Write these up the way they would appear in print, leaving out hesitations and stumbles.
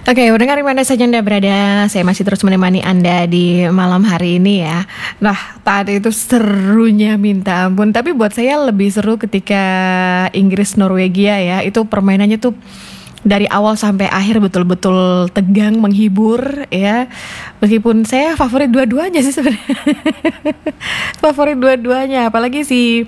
Oke, pendengar di mana saja Anda berada, saya masih terus menemani Anda di malam hari ini ya. Nah, tadi itu serunya minta ampun, tapi buat saya lebih seru ketika Inggris Norwegia ya. Itu permainannya tuh dari awal sampai akhir betul-betul tegang, menghibur ya. Meskipun saya favorit dua-duanya sih sebenarnya. Favorit dua-duanya, apalagi si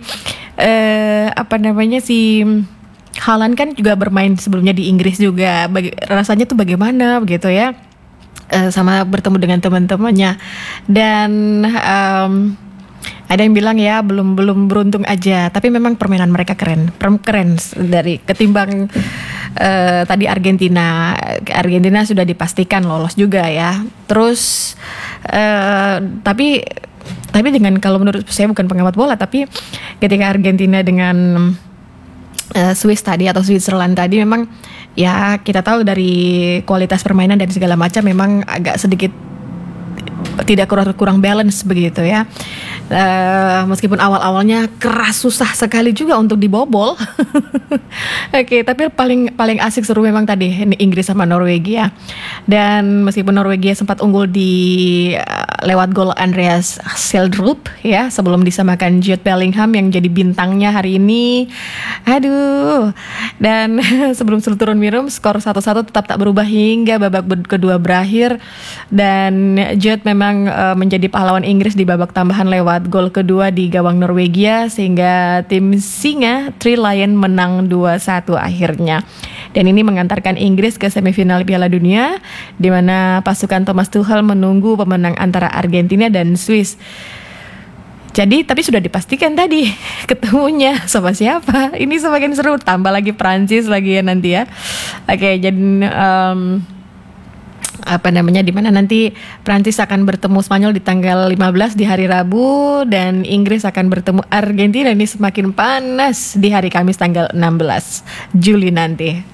si Haaland kan juga bermain sebelumnya di Inggris juga. Rasanya tuh bagaimana begitu ya, sama bertemu dengan teman-temannya. Dan ada yang bilang ya belum beruntung aja, tapi memang permainan mereka keren dari ketimbang tadi Argentina. Argentina sudah dipastikan lolos juga ya. Terus tapi dengan, kalau menurut saya bukan pengamat bola, tapi ketika Argentina dengan Swiss tadi atau Switzerland tadi, memang ya kita tahu dari kualitas permainan dan segala macam memang agak sedikit tidak kurang balance begitu ya. Meskipun awal-awalnya keras, susah sekali juga untuk dibobol. Oke, tapi paling asik seru memang tadi Inggris sama Norwegia. Dan meskipun Norwegia sempat unggul lewat gol Andreas Schjelderup ya, sebelum disamakan Jude Bellingham yang jadi bintangnya hari ini. Aduh. Dan sebelum turun minum, skor 1-1 tetap tak berubah hingga babak kedua berakhir. Dan Jude memang menjadi pahlawan Inggris di babak tambahan lewat gol kedua di gawang Norwegia, sehingga tim Singa Three Lion menang 2-1 akhirnya. Dan ini mengantarkan Inggris ke semifinal Piala Dunia, di mana pasukan Thomas Tuchel menunggu pemenang antara Argentina dan Swiss. Jadi, tapi sudah dipastikan tadi ketemunya sama siapa. Ini semakin seru, tambah lagi Prancis lagi ya nanti ya. Oke, jadi di mana nanti Prancis akan bertemu Spanyol di tanggal 15 di hari Rabu, dan Inggris akan bertemu Argentina. Ini semakin panas di hari Kamis tanggal 16 Juli nanti.